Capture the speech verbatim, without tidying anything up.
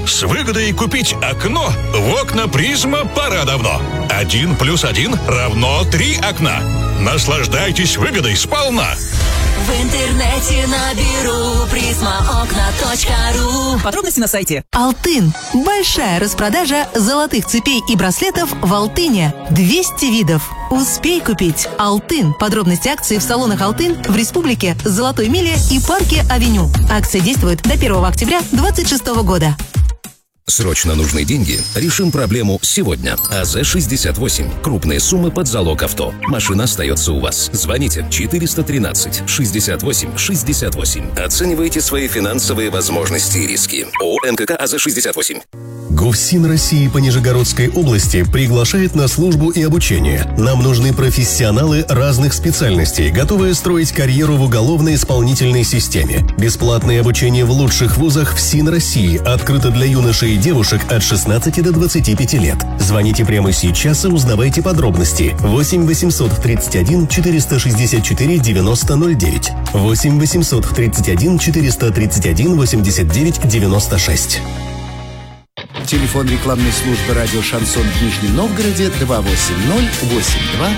С выгодой купить окно в окна «Призма» пора давно. Один плюс один равно три окна. Наслаждайтесь выгодой сполна. В интернете наберу призма окна точка ру. Подробности на сайте. Алтын. Большая распродажа золотых цепей и браслетов в Алтыне. двести видов. Успей купить. Алтын. Подробности акции в салонах Алтын в республике, Золотой Миле и парке Авеню. Акция действует до первого октября две тысячи двадцать шестого года. Срочно нужны деньги? Решим проблему сегодня. АЗ шестьдесят восемь. Крупные суммы под залог авто. Машина остается у вас. Звоните четыреста тринадцать шестьдесят восемь шестьдесят восемь. Оценивайте свои финансовые возможности и риски. ООО МКК АЗ шестьдесят восемь. ГУФСИН России по Нижегородской области приглашает на службу и обучение. Нам нужны профессионалы разных специальностей, готовые строить карьеру в уголовно-исполнительной системе. Бесплатное обучение в лучших вузах ФСИН России открыто для юношей и девушек от шестнадцати до двадцати пяти лет. Звоните прямо сейчас и узнавайте подробности. восемь восемьсот тридцать один четыреста шестьдесят четыре девяносто ноль девять. восемь восемьсот тридцать один четыреста тридцать один восемьдесят девять девяносто шесть. Телефон рекламной службы радио «Шансон» в Нижнем Новгороде два восемь ноль восемь два